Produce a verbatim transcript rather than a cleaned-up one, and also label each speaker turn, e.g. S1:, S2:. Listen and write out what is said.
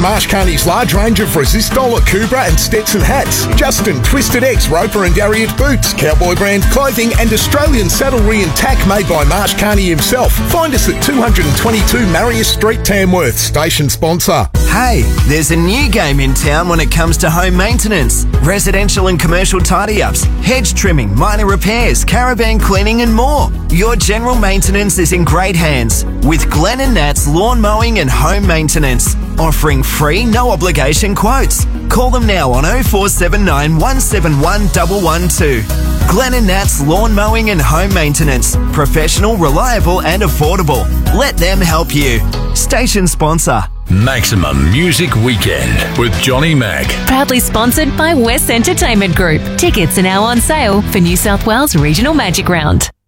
S1: Marsh Carney's large range of Resistola, Kubra and Stetson hats. Justin, Twisted X, Roper and Dariet boots. Cowboy brand clothing and Australian saddlery and tack made by Marsh Carney himself. Find us at two twenty-two Marius Street, Tamworth. Station sponsor.
S2: Hey, there's a new game in town when it comes to home maintenance. Residential and commercial tidy-ups, hedge trimming, minor repairs, caravan cleaning and more. Your general maintenance is in great hands with Glenn and Nat's Lawn Mowing and Home Maintenance, offering free, no obligation quotes. Call them now on oh four seven nine, one seven one, one one two. Glenn and Nat's Lawn Mowing and Home Maintenance. Professional, reliable and affordable. Let them help you. Station sponsor.
S3: Maximum Music Weekend with Johnny Mac.
S4: Proudly sponsored by West Entertainment Group. Tickets are now on sale for New South Wales Regional Magic Round.